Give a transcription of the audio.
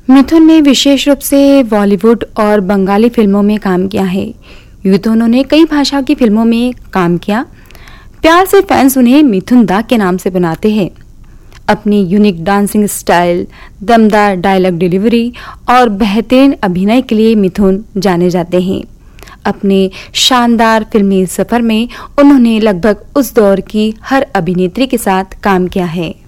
मिथुन ने विशेष रूप से बॉलीवुड और बंगाली फिल्मों में काम किया है। यूं तो उन्होंने कई भाषा की फिल्मों में काम किया। प्यार से फैंस उन्हें मिथुन दा के नाम से बुलाते हैं। अपनी यूनिक डांसिंग स्टाइल, दमदार डायलॉग डिलीवरी और बेहतरीन अभिनय के लिए मिथुन जाने जाते हैं। अपने शानदार फिल्मी सफर में उन्होंने लगभग उस दौर की हर अभिनेत्री के साथ काम किया है।